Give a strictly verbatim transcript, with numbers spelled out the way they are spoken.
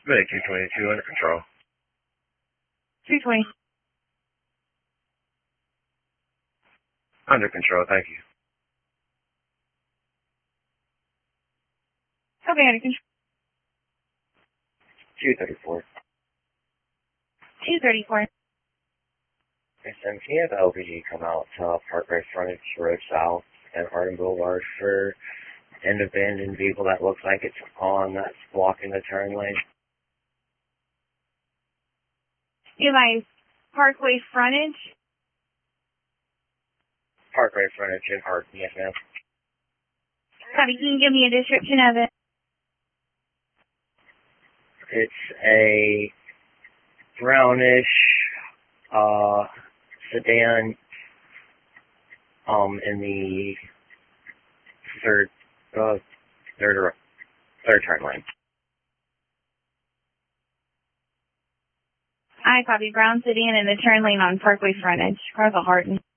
Medic two twenty-two under control. two twenty. Under control, thank you. Okay, under control. two thirty-four. two thirty-four. S M, can you have L P G come out to Parkway Frontage Road South and Hardin Boulevard for an abandoned vehicle that looks like it's on that's blocking the turn lane? Eli, Parkway frontage? Parkway Frontage in Hardin, yes ma'am. Copy, can you give me a description of it? It's a brownish uh, sedan um, in the third, uh, third, third turn lane. I copy, brown sedan in the turn lane on Parkway frontage, across the Hardin.